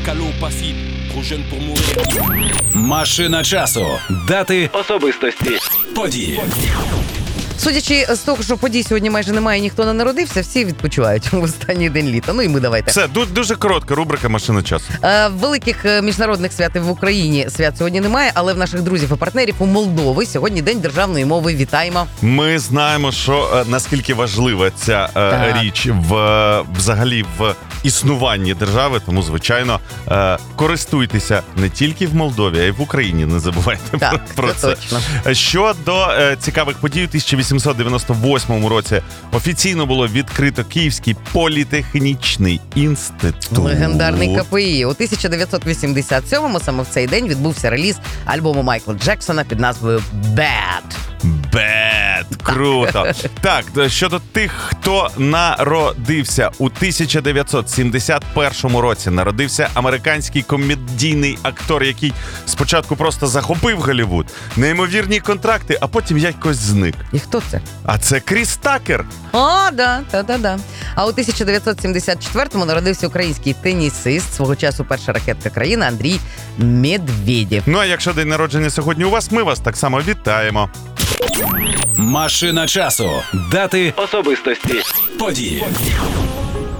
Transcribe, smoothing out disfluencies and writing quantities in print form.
Машина часу. Дати, Особистості. події. Судячи з того, що подій сьогодні майже немає, ніхто не народився, всі відпочивають в останній день літа. Ну і ми давайте. Це дуже коротка рубрика «Машина часу». Великих міжнародних свят в Україні свят сьогодні немає, але в наших друзів і партнерів у Молдови сьогодні День державної мови. Вітаємо! Ми знаємо, що наскільки важлива ця річ взагалі в існуванні держави, тому, звичайно, користуйтеся не тільки в Молдові, а й в Україні. Не забувайте про це. Точно. Щодо цікавих подій, у 1898 році офіційно було відкрито Київський політехнічний інститут. Легендарний КПІ. У 1987-му саме в цей день відбувся реліз альбому Майкла Джексона під назвою «Bad». Круто. Так, щодо тих, хто народився у 1971 році, народився американський комедійний актор, який спочатку просто захопив Голлівуд, неймовірні контракти, а потім якось зник. І хто це? А це Кріс Такер. Да. А у 1974-му народився український тенісист, свого часу перша ракетка країни Андрій Медведєв. Ну а якщо день народження сьогодні у вас, ми вас так само вітаємо. Машина часу. Дати, Особистості. події.